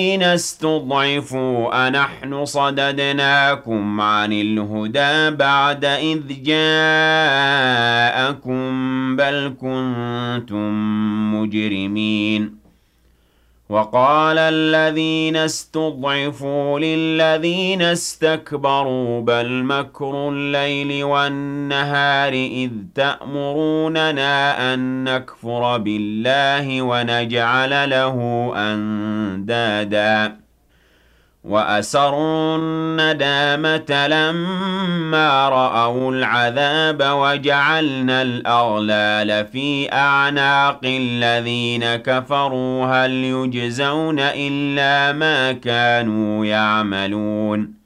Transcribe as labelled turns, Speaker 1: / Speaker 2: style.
Speaker 1: استضعفوا أنحن صددناكم عن الهدى بعد إذ جاءكم بل كنتم مجرمين وقال الذين استضعفوا للذين استكبروا بل مكر الليل والنهار إذ تأمروننا أن نكفر بالله ونجعل له أندادا وأسروا الندامة لما رأوا العذاب وجعلنا الأغلال في أعناق الذين كفروا هل يجزون إلا ما كانوا يعملون